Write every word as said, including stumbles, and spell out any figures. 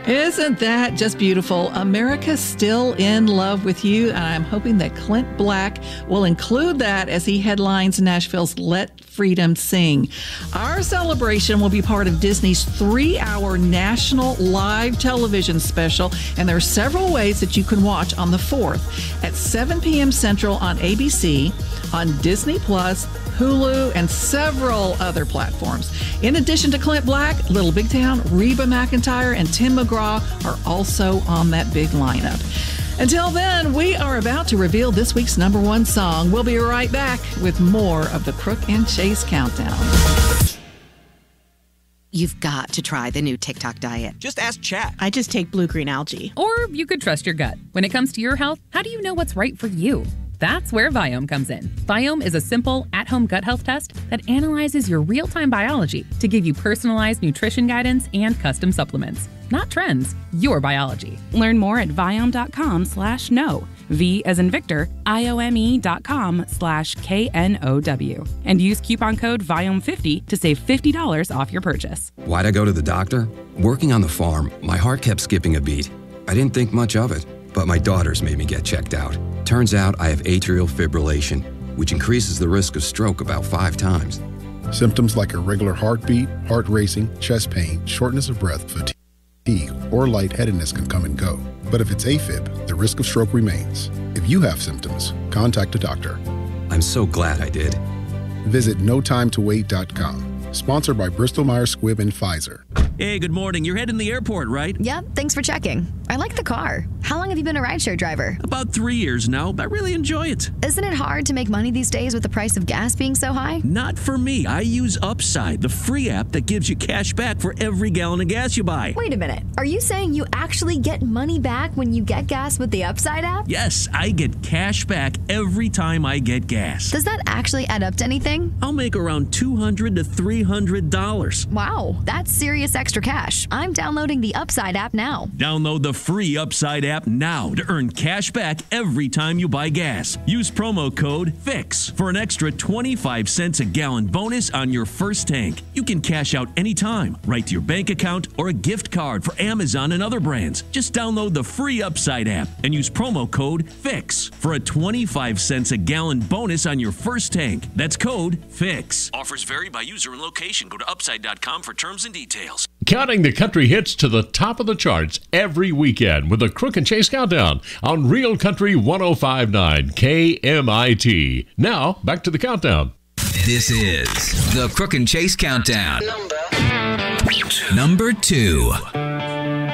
Isn't that just beautiful? America's still in love with you, and I'm hoping that Clint Black will include that as he headlines Nashville's Let Freedom Sing. Our celebration will be part of Disney's three-hour national live television special, and there are several ways that you can watch on the fourth at seven p.m. Central on A B C, on Disney Plus, Hulu, and several other platforms. In addition to Clint Black, Little Big Town, Reba McEntire, and Tim McGraw are also on that big lineup. Until then, we are about to reveal this week's number one song. We'll be right back with more of the Crook and Chase Countdown. You've got to try the new TikTok diet. Just ask Chat. I just take blue-green algae. Or you could trust your gut. When it comes to your health, how do you know what's right for you? That's where Viome comes in. Viome is a simple, at-home gut health test that analyzes your real-time biology to give you personalized nutrition guidance and custom supplements. Not trends, your biology. Learn more at Viome.com slash no. V as in Victor, I-O-M-E dot com slash K N O W. And use coupon code Viome fifty to save fifty dollars off your purchase. Why'd I go to the doctor? Working on the farm, my heart kept skipping a beat. I didn't think much of it, but my daughters made me get checked out. Turns out I have atrial fibrillation, which increases the risk of stroke about five times. Symptoms like irregular heartbeat, heart racing, chest pain, shortness of breath, fatigue, or lightheadedness can come and go. But if it's AFib, the risk of stroke remains. If you have symptoms, contact a doctor. I'm so glad I did. Visit no time to wait dot com. Sponsored by Bristol Myers Squibb and Pfizer. Hey, good morning. You're heading to the airport, right? Yep, thanks for checking. I like the car. How long have you been a rideshare driver? About three years now. I really enjoy it. Isn't it hard to make money these days with the price of gas being so high? Not for me. I use Upside, the free app that gives you cash back for every gallon of gas you buy. Wait a minute. Are you saying you actually get money back when you get gas with the Upside app? Yes, I get cash back every time I get gas. Does that actually add up to anything? I'll make around two hundred to three hundred dollars. Wow, that's serious extra cash. I'm downloading the Upside app now. Download the free Upside app now to earn cash back every time you buy gas. Use promo code FIX for an extra twenty-five cents a gallon bonus on your first tank. You can cash out anytime, right to your bank account or a gift card for Amazon and other brands. Just download the free Upside app and use promo code FIX for a twenty-five cents a gallon bonus on your first tank. That's code FIX. Offers vary by user and location. Go to upside dot com for terms and details. Counting the country hits to the top of the charts every weekend with the Crook and Chase Countdown on Real Country one oh five point nine K M I T. Now, back to the countdown. This is the Crook and Chase Countdown. Number two. Number two.